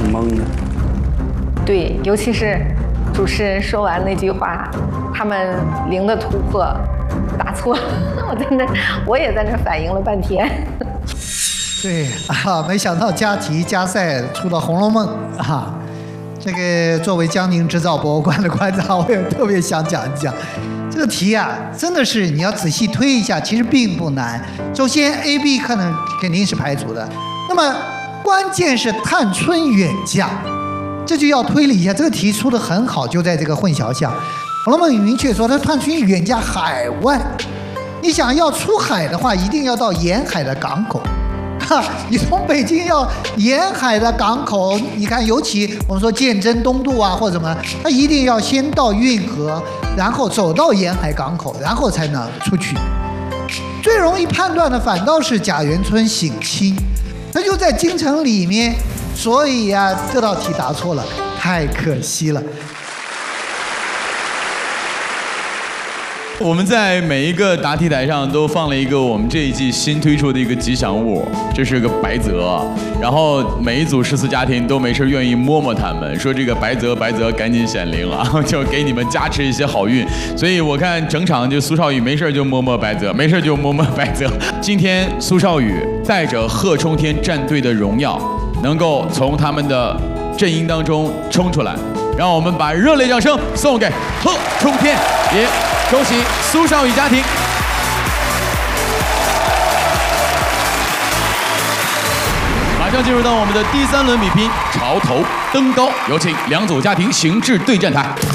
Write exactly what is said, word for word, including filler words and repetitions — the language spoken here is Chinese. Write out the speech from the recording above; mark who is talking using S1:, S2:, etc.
S1: 懵的。
S2: 对，尤其是主持人说完那句话，他们零的突破打错，我在那我也在那反应了半天。
S3: 对啊，没想到加题加赛出了《红楼梦》啊。这个作为江宁织造博物馆的馆长，我也特别想讲一讲这个题啊，真的是你要仔细推一下，其实并不难。首先 A B 可能肯定是排除的，那么关键是探春远嫁，这就要推理一下。这个题出的很好，就在这个混淆项。《红楼梦》明确说，他探春远嫁海外，你想要出海的话，一定要到沿海的港口。哈，你从北京要沿海的港口，你看，尤其我们说鉴真东渡啊，或者什么，它一定要先到运河，然后走到沿海港口，然后才能出去。最容易判断的反倒是贾元春省亲，他就在京城里面，所以啊，这道题答错了，太可惜了。
S4: 我们在每一个答题台上都放了一个我们这一季新推出的一个吉祥物，这是个白泽，然后每一组诗词家庭都没事愿意摸摸他们，说这个白泽白泽赶紧显灵啊，就给你们加持一些好运。所以我看整场就苏少宇没事就摸摸白泽，没事就摸摸白泽。今天苏少宇带着贺冲天战队的荣耀，能够从他们的阵营当中冲出来，让我们把热烈掌声送给贺冲天，也恭喜苏少宇家庭。马上进入到我们的第三轮比拼，潮头登高，有请两组家庭形制对战台。